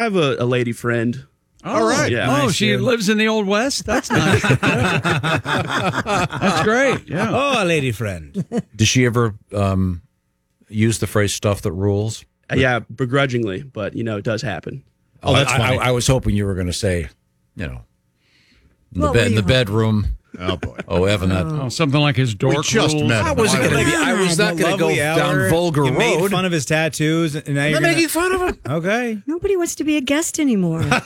have a lady friend. All right. Yeah. Nice, she lives in the Old West? That's nice. That's great. Yeah. Oh, a lady friend. Does she ever use the phrase "stuff that rules"? Yeah, begrudgingly, but it does happen. Oh, that's funny. I was hoping you were going to say, in the bedroom. Oh, boy. Oh, Evan, Something like his dork just rules. met him. How was it going to be? I was not going to go down vulgar you road. Made fun of his tattoos, and now you're making fun of him. Okay. Nobody wants to be a guest anymore. and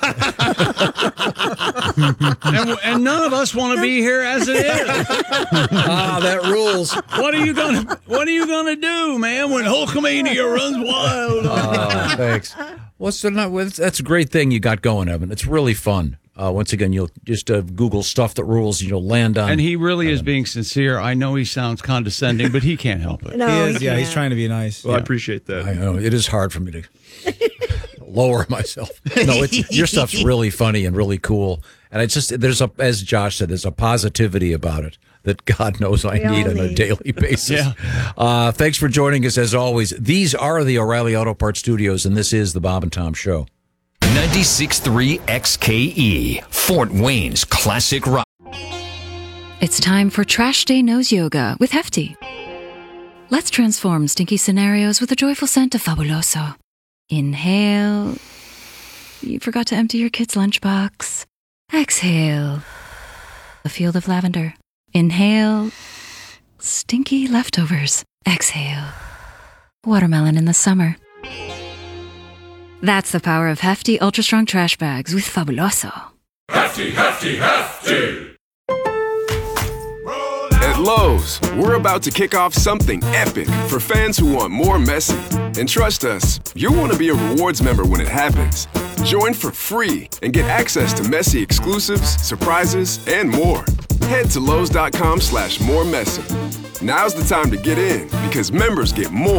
none of us want to be here as it is. That rules. What are you gonna do, man, when Hulkamania runs wild? Thanks. That's a great thing you got going, Evan. It's really fun. Once again, you'll just Google stuff that rules, and you'll land on. And he really is being sincere. I know he sounds condescending, but he can't help it. No, He is, yeah, he's trying to be nice. Well, I appreciate that. I know it is hard for me to lower myself. No, your stuff's really funny and really cool, and as Josh said, there's a positivity about it that God knows I need on a daily basis. Yeah. Thanks for joining us as always. These are the O'Reilly Auto Parts Studios, and this is the Bob and Tom Show. 96.3 XKE, Fort Wayne's classic rock. It's time for Trash Day Nose Yoga with Hefty. Let's transform stinky scenarios with a joyful scent of Fabuloso. Inhale. You forgot to empty your kid's lunchbox. Exhale. A field of lavender. Inhale. Stinky leftovers. Exhale. Watermelon in the summer. That's the power of Hefty Ultra Strong Trash Bags with Fabuloso. Hefty, Hefty, Hefty! At Lowe's, we're about to kick off something epic for fans who want more messy. And trust us, you'll want to be a rewards member when it happens. Join for free and get access to messy exclusives, surprises, and more. Head to Lowe's.com/more messy. Now's the time to get in because members get more